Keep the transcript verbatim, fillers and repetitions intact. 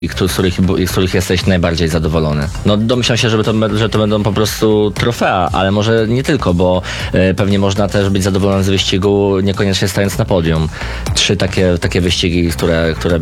i któ- z których, i z których jesteś najbardziej zadowolony? No domyślam się, że to, że to będą po prostu trofea, ale może nie tylko, bo e, pewnie można też być zadowolony z wyścigu, niekoniecznie stając na podium. Trzy takie, takie wyścigi, które, które